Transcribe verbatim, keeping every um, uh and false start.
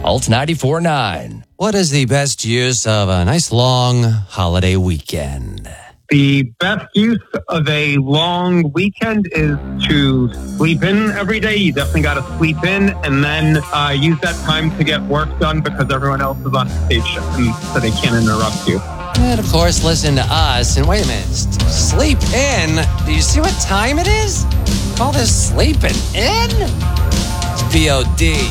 Alt ninety-four point nine. What is the best use of a nice long holiday weekend? The best use of a long weekend is to sleep in every day. You definitely got to sleep in and then uh, use that time to get work done because everyone else is on station, so they can't interrupt you. And, of course, listen to us. And wait a minute. Sleep in? Do you see what time it is? Call this sleeping in? It's P O D.